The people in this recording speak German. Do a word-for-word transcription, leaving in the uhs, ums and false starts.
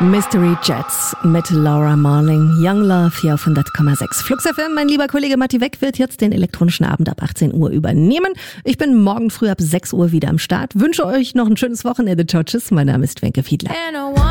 Mystery Jets mit Laura Marling, Young Love hier auf hundert Komma sechs. Flux F M, mein lieber Kollege Matti Weck wird jetzt den elektronischen Abend ab achtzehn Uhr übernehmen. Ich bin morgen früh ab sechs Uhr wieder am Start. Wünsche euch noch ein schönes Wochenende. Ciao, tschüss. Mein Name ist Wenke Fiedler.